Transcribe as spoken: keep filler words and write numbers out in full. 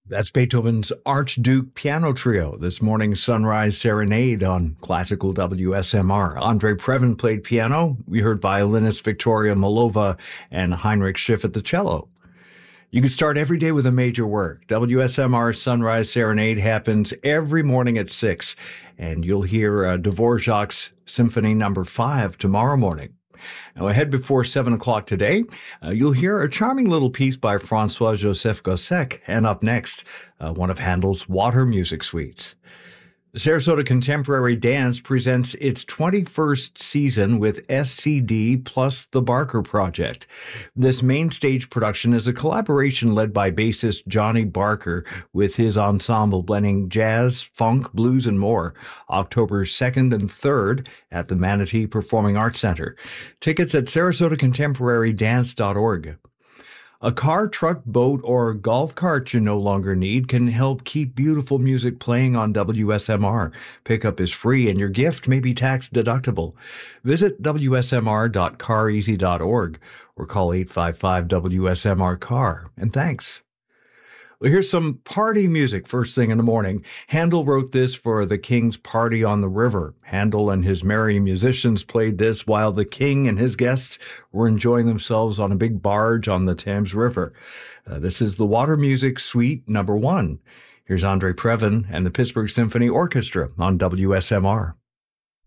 That's Beethoven's Archduke Piano Trio, this morning's Sunrise Serenade on Classical W S M R. Andre Previn played piano. We heard violinist Victoria Molova and Heinrich Schiff at the cello. You can start every day with a major work. W S M R Sunrise Serenade happens every morning at six, and you'll hear uh, Dvorak's Symphony Number five tomorrow morning. Now, ahead before seven o'clock today, uh, you'll hear a charming little piece by Francois-Joseph Gossec, and up next, uh, one of Handel's Water Music Suites. Sarasota Contemporary Dance presents its twenty-first season with S C D plus the Barker Project. This main stage production is a collaboration led by bassist Johnny Barker with his ensemble blending jazz, funk, blues, and more. October second and third at the Manatee Performing Arts Center. Tickets at sarasota contemporary dance dot org. A car, truck, boat, or golf cart you no longer need can help keep beautiful music playing on W S M R. Pickup is free and your gift may be tax deductible. Visit w s m r dot car easy dot org or call eight five five W S M R car. And thanks. Well, here's some party music first thing in the morning. Handel wrote this for the King's Party on the River. Handel and his merry musicians played this while the king and his guests were enjoying themselves on a big barge on the Thames River. Uh, this is the Water Music Suite number one. Here's Andre Previn and the Pittsburgh Symphony Orchestra on W S M R.